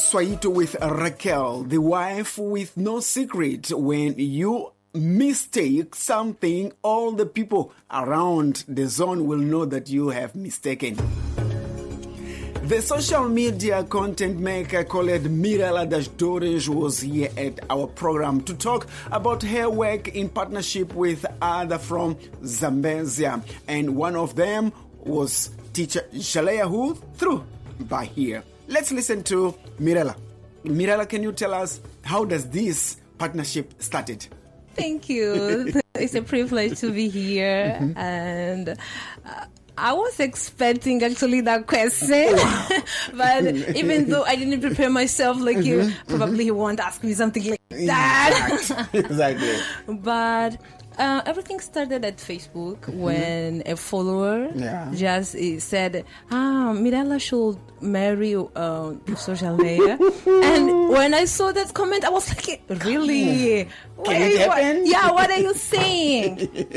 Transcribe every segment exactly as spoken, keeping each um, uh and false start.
Swahito with Raquel, the wife with no secret. When you mistake something, all the people around the zone will know that you have mistaken. The social media content maker called Mirela Dashdores was here at our program to talk about her work in partnership with others from Zambezia. And one of them was teacher Jaleya, who through by here. Let's listen to Mirela. Mirela, can you tell us how does this partnership started? Thank you. It's a privilege to be here. Mm-hmm. And uh, I was expecting actually that question. But even though I didn't prepare myself like mm-hmm. you, probably he won't ask me something like that. Exactly. But Uh, everything started at Facebook mm-hmm. when a follower yeah. just uh, said, ah, Mirela should marry uh, Professor Jaleya. And when I saw that comment, I was like, really? Can it happen? What? Yeah, what are you saying?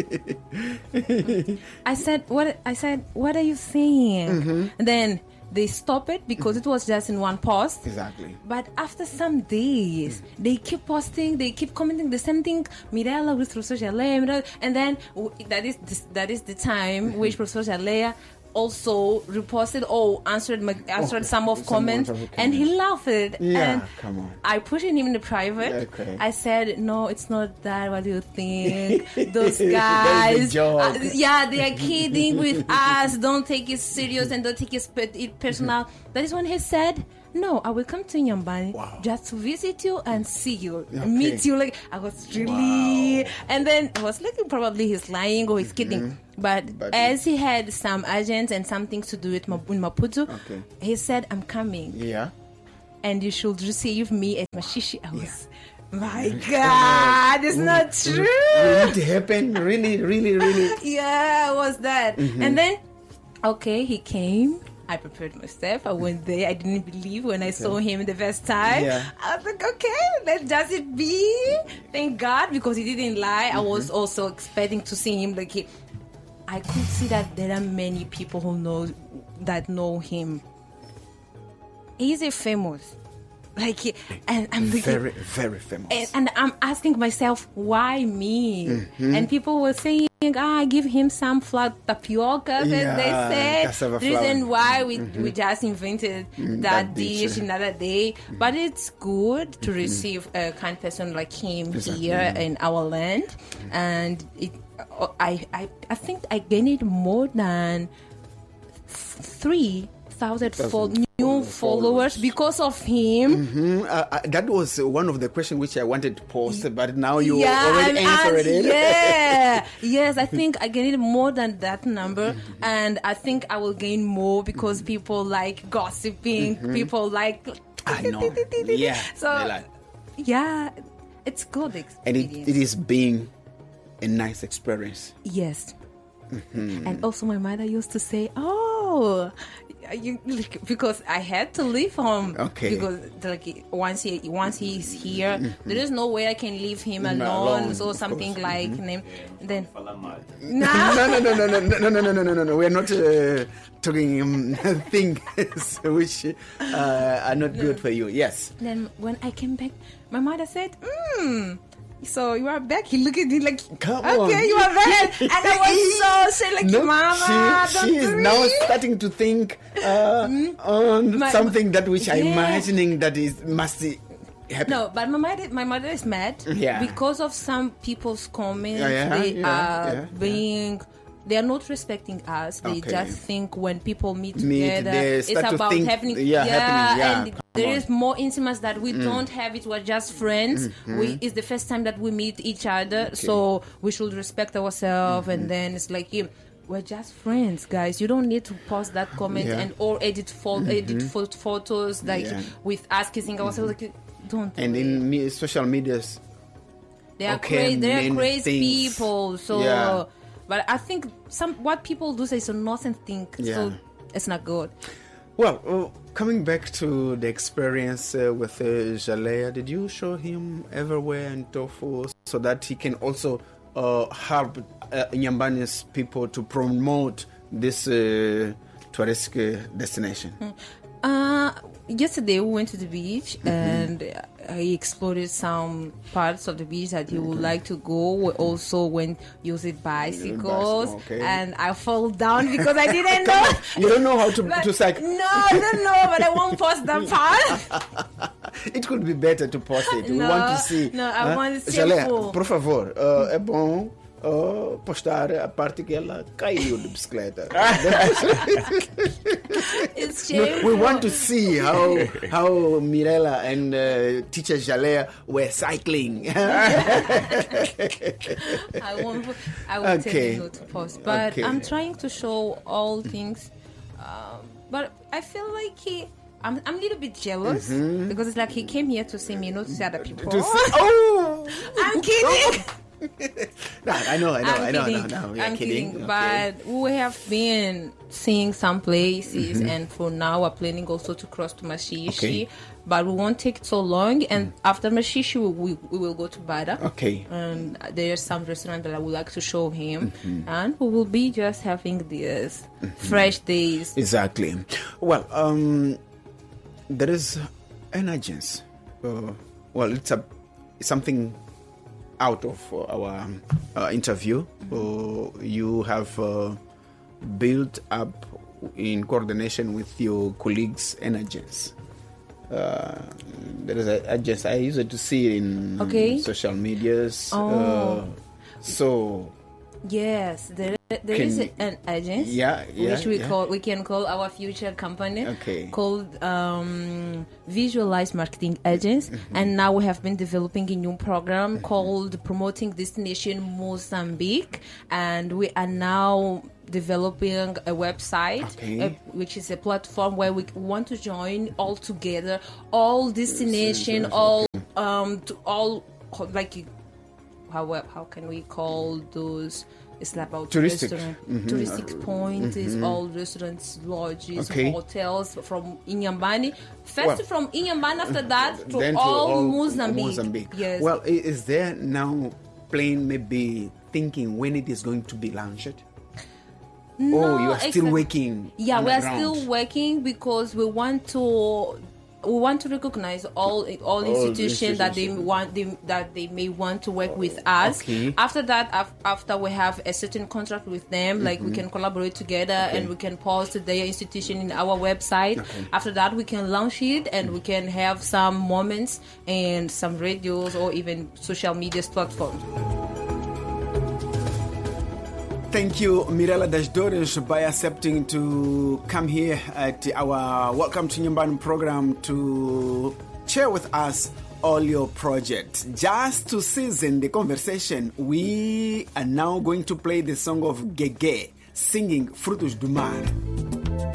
I said, what I said, what are you saying? Mm-hmm. And then they stopped it because it was just in one post. Exactly. But after some days, mm. they keep posting, they keep commenting the same thing. Mirela with Professor Jaleya, and then that is this, that is the time mm-hmm. which Professor Jaleya also reposted or answered my, answered oh, some of comments, of and he laughed. Yeah, and come on. I put him in the private. Okay. I said, no, it's not that. What do you think? Those guys, uh, yeah, they are kidding with us. Don't take it serious and don't take it personal. Mm-hmm. That is when he said, no, I will come to Nyambani wow. just to visit you and see you, okay. meet you. Like I was really, wow. and then I was like, probably he's lying or he's kidding. Mm-hmm. But, but as he had some agents and some things to do with in Maputo, okay. he said, "I'm coming. Yeah, and you should receive me at Mashishi." I was, yeah. my God, it's not true. Will it happen? Really, really, really? Yeah, it was that. Mm-hmm. And then, okay, he came. I prepared myself. I went there. I didn't believe when I okay. saw him the first time. Yeah. I was like, okay, let just it be. Thank God, because he didn't lie. Mm-hmm. I was also expecting to see him. Like, he, I could see that there are many people who know that know him. He's a famous. Like, and I'm like, very, very famous. And, and I'm asking myself, why me? Mm-hmm. And people were saying, ah, give him some flour tapioca. Yeah, and they said, the reason why we mm-hmm. we just invented mm, that, that dish another day. Mm-hmm. But it's good to mm-hmm. receive a kind person like him exactly. here in our land. Mm-hmm. And it, I, I, I think I gained more than three thousand new followers, followers because of him. Mm-hmm. Uh, uh, that was one of the questions which I wanted to post, but now you yeah, already answered it. Yeah, yes, I think I gained more than that number, mm-hmm. and I think I will gain more because mm-hmm. people like gossiping, mm-hmm. people like. I know. Yeah. So, like... yeah, it's good experience. And it, it is being a nice experience. Yes. Mm-hmm. And also my mother used to say, oh, you, because I had to leave him. Okay. Because like once he once he's here, mm-hmm. there is no way I can leave him alone, alone or something course. Like mm-hmm. him. Then no, no, no, no, no, no, no, no, no, no, no, no. We're not uh, talking um, things which uh, are not good for you. Yes. Then when I came back, my mother said, hmm. So you are back. He looked at me like, come okay, on. You are back. And I was so sad, like, no, Mama, she, she is now starting to think uh, mm-hmm. on my, something that which yeah. I'm imagining that is must happen. No, but my mother, my mother is mad yeah. because of some people's comments. Yeah, yeah, they yeah, are yeah, being. Yeah. They are not respecting us. They okay. just think when people meet, meet together, it's about think, having, yeah, yeah, happening, yeah. and there is more intimacy that we mm. don't have it. We're just friends. Mm-hmm. We it's the first time that we meet each other, okay. so we should respect ourselves. Mm-hmm. And then it's like, yeah, we're just friends, guys. You don't need to post that comment yeah. and or edit fo- mm-hmm. edit fo- photos like yeah. with us kissing ourselves. Mm-hmm. Like, don't. And do in me, social medias, they are okay, crazy. They are crazy things. people. So. Yeah. But I think some what people do say is a nonsense thing, yeah. so it's not good. Well, uh, coming back to the experience uh, with uh, Jaleya, did you show him everywhere in Tofu so that he can also uh, help uh, Nyambani's people to promote this uh, tourist uh, destination? Mm. Uh, yesterday we went to the beach mm-hmm. and uh, he explored some parts of the beach that he would mm-hmm. like to go. We also went using bicycles, okay. and I fall down because I didn't know. You don't know how to, but, to cycle? No, I don't know, but I won't post the part. It could be better to post it. We no, want to see. No, I huh? want to see. Jalea, por favor, uh, é bom uh, postar a parte que ela caiu de bicicleta. It's shameful. We want to see how how Mirella and uh, teacher Jalea were cycling. I won't. I will okay. tell you not to post, but okay. I'm trying to show all things. Um, but I feel like he. I'm, I'm a little bit jealous mm-hmm. because it's like he came here to see me, not to see other people. To see, oh, I'm kidding. no, I know, I know, I'm I know, kidding. no, no, I'm kidding. kidding. Okay. But we have been seeing some places, mm-hmm. and for now we're planning also to cross to Mashishi. Okay. But we won't take so long, and mm. after Mashishi, we, we will go to Bada. Okay. And there's some restaurant that I would like to show him, mm-hmm. and we will be just having these mm-hmm. fresh days. Exactly. Well, um. There is an agency. Uh, well, it's a something out of uh, our uh, interview. Mm-hmm. Uh, you have uh, built up in coordination with your colleagues an agency. Uh, there is an agency. I used to see it in okay. social medias. Oh. Uh, so. Yes, there there can, is an agent, yeah, yeah, which we yeah. call we can call our future company, okay. called um, Visualize Marketing Agents, mm-hmm. and now we have been developing a new program mm-hmm. called Promoting Destination Mozambique, and we are now developing a website, okay. uh, which is a platform where we want to join all together, all destination, okay. all um, to all like. How how can we call those? It's about touristic, restaurant, mm-hmm. touristic points, mm-hmm. all restaurants, lodges, okay. hotels from Inhambane. First well, from Inhambane, after that to all, to all Mozambique. Mozambique. Yes. Well, is there now plan maybe thinking when it is going to be launched? No, oh, you are still except, working. Yeah, we are ground. still working because we want to. We want to recognize all all, all institutions that they want they, that they may want to work with us. Okay. After that, af- after we have a certain contract with them, mm-hmm. like we can collaborate together okay. and we can post their institution in our website. Okay. After that, we can launch it and mm-hmm. we can have some moments and some radios or even social media platforms. Thank you, Mirella das Dores, by accepting to come here at our Welcome to Nyumbani program to share with us all your projects. Just to season the conversation, we are now going to play the song of Gege, singing Frutos do Mar.